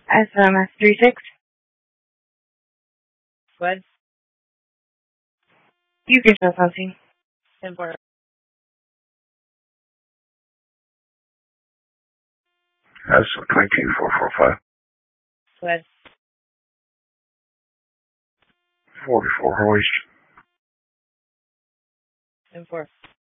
SMS 36. What? You can show something. 10-4. That's 19445. What? 44 hoist. 10-4.